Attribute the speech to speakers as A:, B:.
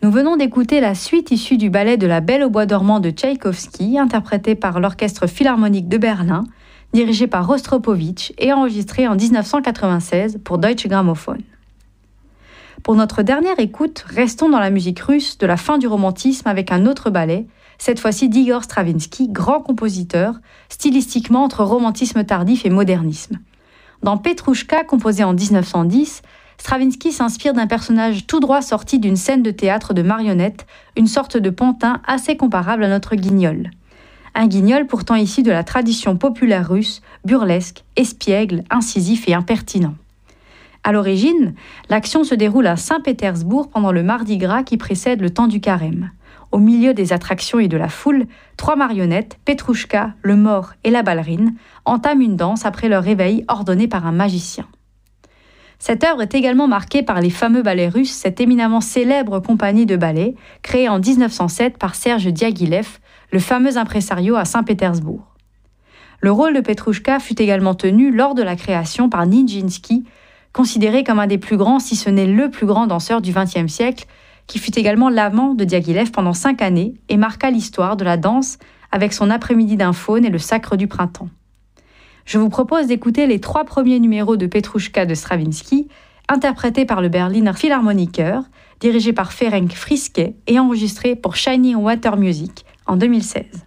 A: Nous venons d'écouter la suite issue du ballet de La Belle au bois dormant de Tchaïkovski, interprété par l'Orchestre Philharmonique de Berlin, dirigé par Rostropovitch et enregistré en 1996 pour Deutsche Grammophon. Pour notre dernière écoute, restons dans la musique russe de la fin du romantisme avec un autre ballet, cette fois-ci d'Igor Stravinsky, grand compositeur, stylistiquement entre romantisme tardif et modernisme. Dans Petrouchka, composé en 1910, Stravinsky s'inspire d'un personnage tout droit sorti d'une scène de théâtre de marionnettes, une sorte de pantin assez comparable à notre guignol. Un guignol pourtant issu de la tradition populaire russe, burlesque, espiègle, incisif et impertinent. À l'origine, l'action se déroule à Saint-Pétersbourg pendant le Mardi Gras qui précède le temps du carême. Au milieu des attractions et de la foule, 3 marionnettes, Petrouchka, le mort et la ballerine, entament une danse après leur réveil ordonné par un magicien. Cette œuvre est également marquée par les fameux ballets russes, cette éminemment célèbre compagnie de ballet, créée en 1907 par Serge Diaghilev, le fameux impresario à Saint-Pétersbourg. Le rôle de Petrouchka fut également tenu lors de la création par Nijinsky, considéré comme un des plus grands, si ce n'est le plus grand danseur du XXe siècle, qui fut également l'amant de Diaghilev pendant 5 années et marqua l'histoire de la danse avec son Après-midi d'un faune et le Sacre du printemps. Je vous propose d'écouter les 3 premiers numéros de Petrouchka de Stravinsky, interprétés par le Berliner Philharmoniker, dirigé par Ferenc Friske et enregistrés pour Shining Water Music en 2016.